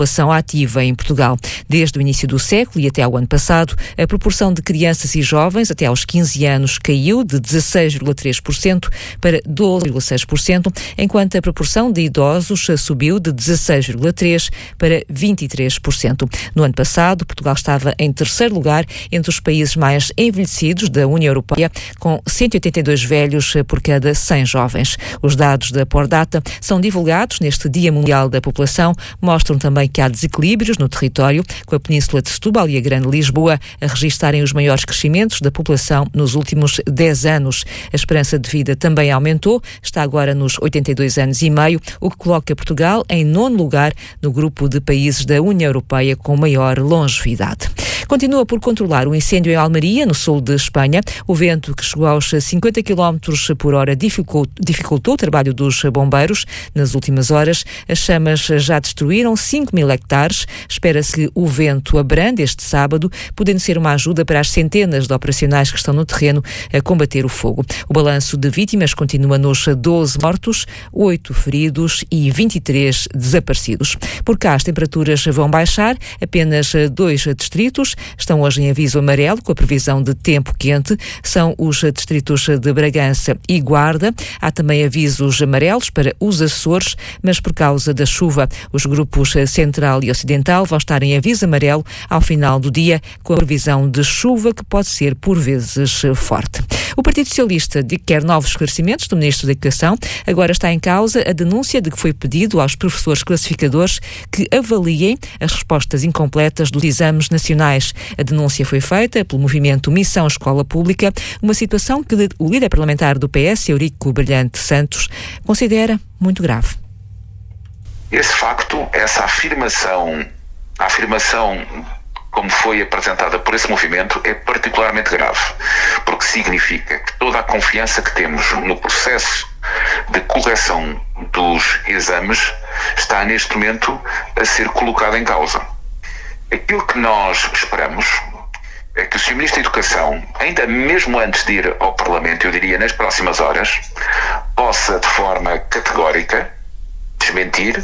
população ativa em Portugal. Desde o início do século e até ao ano passado, a proporção de crianças e jovens até aos 15 anos caiu de 16,3% para 12,6%, enquanto a proporção de idosos subiu de 16,3% para 23%. No ano passado, Portugal estava em terceiro lugar entre os países mais envelhecidos da União Europeia, com 182 velhos por cada 100 jovens. Os dados da Pordata são divulgados neste Dia Mundial da População, mostram também que há desequilíbrios no território, com a Península de Setúbal e a Grande Lisboa a registarem os maiores crescimentos da população nos últimos 10 anos. A esperança de vida também aumentou, está agora nos 82 anos e meio, o que coloca Portugal em 9º lugar no grupo de países da União Europeia com maior longevidade. Continua por controlar o incêndio em Almeria, no sul de Espanha. O vento, que chegou aos 50 km por hora, dificultou o trabalho dos bombeiros. Nas últimas horas, as chamas já destruíram 5.000 hectares. Espera-se que o vento abrande este sábado, podendo ser uma ajuda para as centenas de operacionais que estão no terreno a combater o fogo. O balanço de vítimas continua nos 12 mortos, 8 feridos e 23 desaparecidos. Por cá, as temperaturas vão baixar. Apenas 2 distritos estão hoje em aviso amarelo, com a previsão de tempo quente. São os distritos de Bragança e Guarda. Há também avisos amarelos para os Açores, mas por causa da chuva, os grupos Central e Ocidental vão estar em aviso amarelo ao final do dia, com a previsão de chuva que pode ser por vezes forte. O Partido Socialista quer novos esclarecimentos do Ministro da Educação. Agora está em causa a denúncia de que foi pedido aos professores classificadores que avaliem as respostas incompletas dos exames nacionais. A denúncia foi feita pelo movimento Missão Escola Pública, uma situação que o líder parlamentar do PS, Eurico Brilhante Santos, considera muito grave. Esse facto, essa afirmação como foi apresentada por esse movimento, é particularmente grave, porque significa que toda a confiança que temos no processo de correção dos exames está neste momento a ser colocada em causa. Aquilo que nós esperamos é que o Sr. Ministro da Educação, ainda mesmo antes de ir ao Parlamento, eu diria nas próximas horas, possa de forma categórica desmentir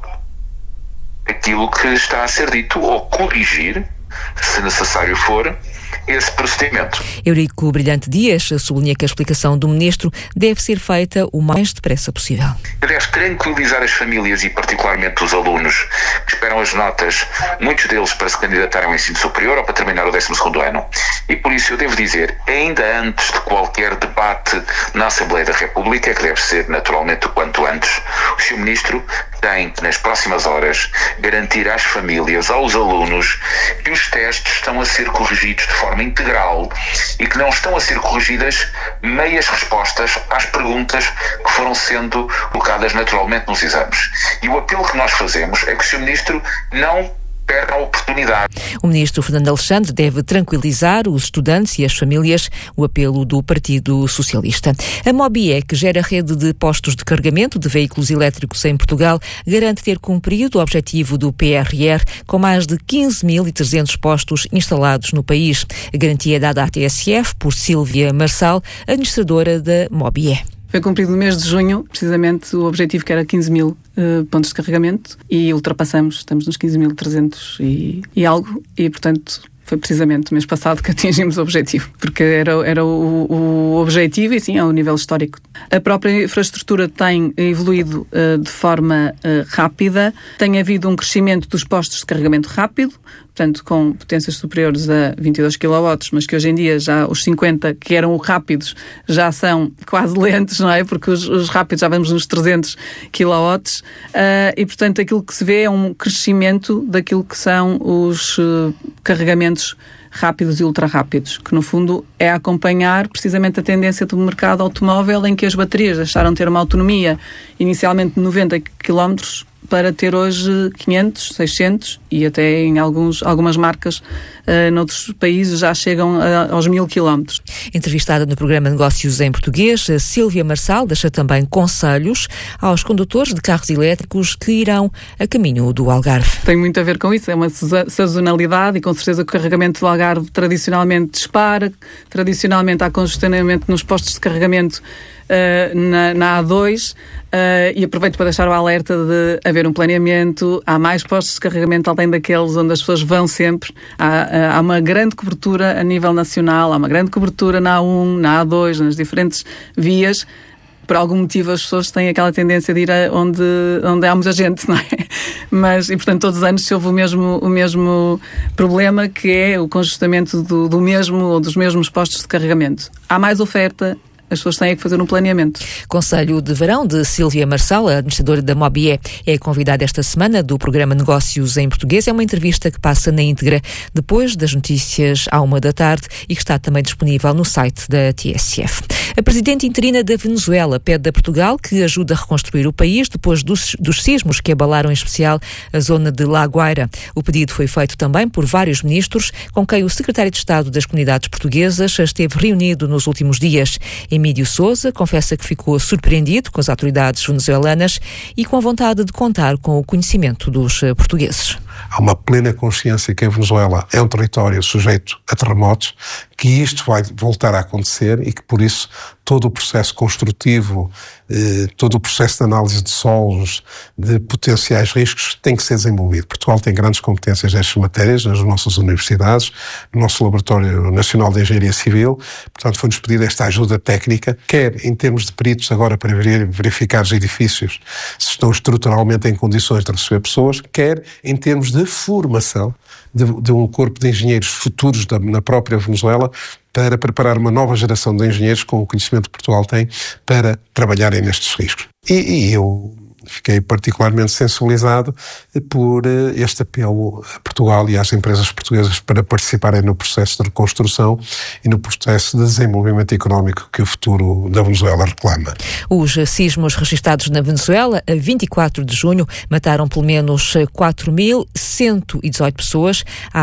aquilo que está a ser dito ou corrigir, se necessário for, esse procedimento. Eurico Brilhante Dias sublinha que a explicação do Ministro deve ser feita o mais depressa possível. Deve tranquilizar as famílias e particularmente os alunos que esperam as notas, muitos deles para se candidatarem ao ensino superior ou para terminar o 12º ano. E por isso eu devo dizer, ainda antes de qualquer debate na Assembleia da República, que deve ser naturalmente o quanto antes, o Sr. Ministro tem que nas próximas horas garantir às famílias, aos alunos, que os testes estão a ser corrigidos de forma integral e que não estão a ser corrigidas meias respostas às perguntas que foram sendo colocadas naturalmente nos exames. E o apelo que nós fazemos é que o Sr. Ministro não perca a oportunidade. O Ministro Fernando Alexandre deve tranquilizar os estudantes e as famílias, o apelo do Partido Socialista. A Mobie, que gera rede de postos de carregamento de veículos elétricos em Portugal, garante ter cumprido o objetivo do PRR, com mais de 15.300 postos instalados no país. A garantia é dada à TSF por Sílvia Marçal, administradora da Mobie. Foi cumprido no mês de junho, precisamente, o objetivo que era 15.000 pontos de carregamento e ultrapassamos, estamos nos 15.300 e algo, e portanto foi precisamente o mês passado que atingimos o objetivo, porque era o objetivo e sim, ao nível histórico. A própria infraestrutura tem evoluído de forma rápida, tem havido um crescimento dos postos de carregamento rápido, portanto com potências superiores a 22 kW, mas que hoje em dia já os 50 que eram rápidos já são quase lentos, não é? Porque os rápidos já vamos nos 300 kW e portanto aquilo que se vê é um crescimento daquilo que são os carregamentos rápidos e ultra rápidos, que no fundo é acompanhar precisamente a tendência do mercado automóvel, em que as baterias deixaram de ter uma autonomia inicialmente de 90 km para ter hoje 500, 600 e até em algumas marcas noutros países já chegam aos 1000 quilómetros. Entrevistada no programa Negócios em Português, Sílvia Marçal deixa também conselhos aos condutores de carros elétricos que irão a caminho do Algarve. Tem muito a ver com isso, é uma sazonalidade e com certeza que o carregamento do Algarve tradicionalmente dispara, tradicionalmente há congestionamento nos postos de carregamento na A2 e aproveito para deixar o alerta de haver um planeamento, há mais postos de carregamento além daqueles onde as pessoas vão sempre, há uma grande cobertura a nível nacional, há uma grande cobertura na A1, na A2, nas diferentes vias. Por algum motivo as pessoas têm aquela tendência de ir onde há muita gente, não é? E portanto todos os anos se houve o mesmo problema, que é o congestionamento do mesmo ou dos mesmos postos de carregamento. Há mais oferta, as pessoas têm que fazer um planeamento. Conselho de Verão de Sílvia Marçal, a administradora da Mobie, é convidada esta semana do programa Negócios em Português. É uma entrevista que passa na íntegra depois das notícias à 13h e que está também disponível no site da TSF. A presidente interina da Venezuela pede a Portugal que ajude a reconstruir o país depois dos sismos que abalaram em especial a zona de La Guaira. O pedido foi feito também por vários ministros com quem o secretário de Estado das Comunidades Portuguesas esteve reunido nos últimos dias. Emílio Sousa confessa que ficou surpreendido com as autoridades venezuelanas e com a vontade de contar com o conhecimento dos portugueses. Há uma plena consciência que a Venezuela é um território sujeito a terremotos, que isto vai voltar a acontecer e que, por isso, todo o processo construtivo, todo o processo de análise de solos, de potenciais riscos, tem que ser desenvolvido. Portugal tem grandes competências nestas matérias, nas nossas universidades, no nosso Laboratório Nacional de Engenharia Civil. Portanto, foi-nos pedida esta ajuda técnica, quer em termos de peritos agora para verificar os edifícios se estão estruturalmente em condições de receber pessoas, quer em termos de formação de um corpo de engenheiros futuros na própria Venezuela, para preparar uma nova geração de engenheiros com o conhecimento que Portugal tem para trabalharem nestes riscos. E eu fiquei particularmente sensibilizado por este apelo a Portugal e às empresas portuguesas para participarem no processo de reconstrução e no processo de desenvolvimento económico que o futuro da Venezuela reclama. Os sismos registados na Venezuela a 24 de junho mataram pelo menos 4.118 pessoas, há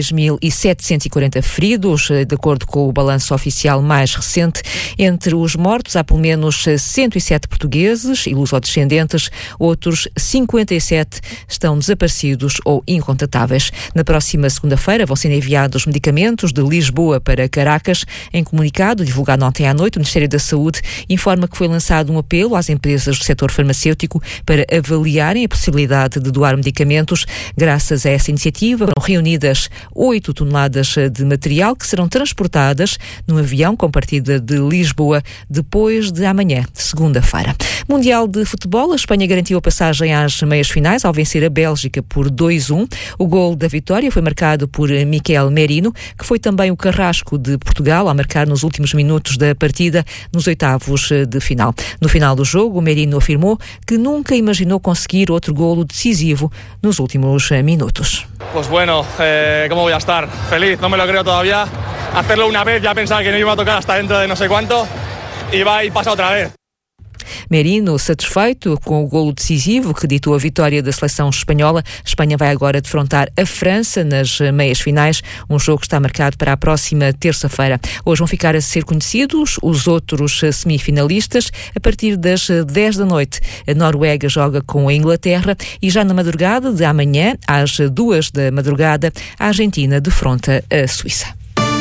16.740 feridos, de acordo com o balanço oficial mais recente. Entre os mortos há pelo menos 107 portugueses e lusodescendentes. Outros 57 estão desaparecidos ou incontatáveis. Na próxima segunda-feira vão ser enviados medicamentos de Lisboa para Caracas. Em comunicado divulgado ontem à noite, o Ministério da Saúde informa que foi lançado um apelo às empresas do setor farmacêutico para avaliarem a possibilidade de doar medicamentos. Graças a essa iniciativa, foram reunidas 8 toneladas de material que serão transportadas num avião com partida de Lisboa depois de amanhã, segunda-feira. Mundial de Futebol, a Espanha garantiu a passagem às meias-finais ao vencer a Bélgica por 2-1. O gol da vitória foi marcado por Miquel Merino, que foi também o carrasco de Portugal a marcar nos últimos minutos da partida nos oitavos de final. No final do jogo, o Merino afirmou que nunca imaginou conseguir outro golo decisivo nos últimos minutos. Pues bueno, ¿cómo voy a estar? Feliz, no me lo creo todavía. Hacerlo una vez, ya pensaba que no iba a tocar hasta dentro de no sé cuánto y va y pasa otra vez. Merino, satisfeito com o golo decisivo que ditou a vitória da seleção espanhola. A Espanha vai agora defrontar a França nas meias finais, um jogo que está marcado para a próxima terça-feira. Hoje vão ficar a ser conhecidos os outros semifinalistas. A partir das 10 da noite, a Noruega joga com a Inglaterra e já na madrugada de amanhã, às 2 da madrugada, a Argentina defronta a Suíça.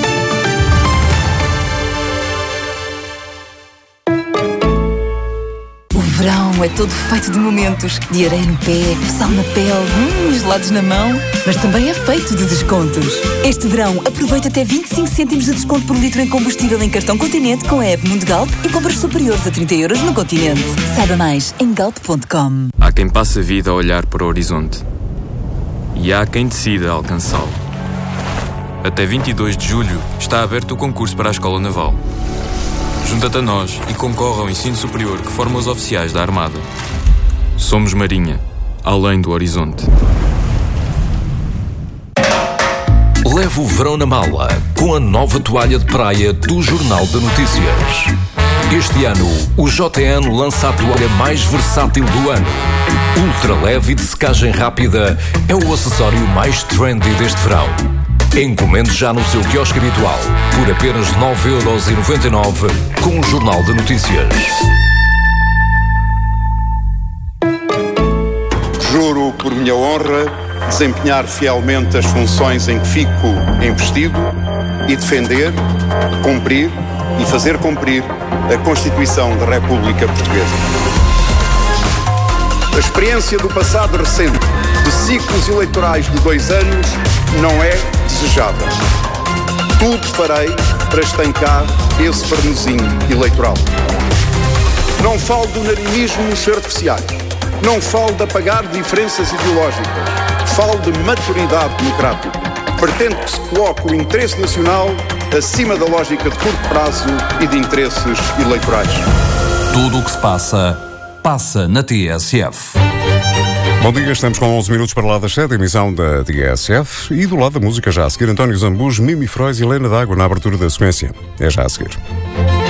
O verão é todo feito de momentos, de areia no pé, sal na pele, gelados na mão, mas também é feito de descontos. Este verão, aproveita até 25 cêntimos de desconto por litro em combustível em cartão Continente com a app Mundo Galp e compras superiores a 30 € no Continente. Saiba mais em galp.com. Há quem passe a vida a olhar para o horizonte e há quem decida alcançá-lo. Até 22 de julho está aberto o concurso para a Escola Naval. Junta-te a nós e concorre ao ensino superior que forma os oficiais da Armada. Somos Marinha, além do horizonte. Leve o verão na mala com a nova toalha de praia do Jornal de Notícias. Este ano, o JN lança a toalha mais versátil do ano. Ultra leve e de secagem rápida é o acessório mais trendy deste verão. Encomende já no seu quiosque habitual por apenas 9,99€ com o Jornal de Notícias. Juro por minha honra desempenhar fielmente as funções em que fico investido e defender, cumprir e fazer cumprir a Constituição da República Portuguesa. A experiência do passado recente de ciclos eleitorais de 2 anos não é desejável. Tudo farei para estancar esse vernizinho eleitoral. Não falo de unanimismos artificiais. Não falo de apagar diferenças ideológicas. Falo de maturidade democrática. Pretendo que se coloque o interesse nacional acima da lógica de curto prazo e de interesses eleitorais. Tudo o que se passa, passa na TSF. Bom dia, estamos com 11 minutos para lá das 7, emissão da TSF. E do lado da música já a seguir, António Zambujo, Mimi Frois e Helena D'Água na abertura da sequência. É já a seguir.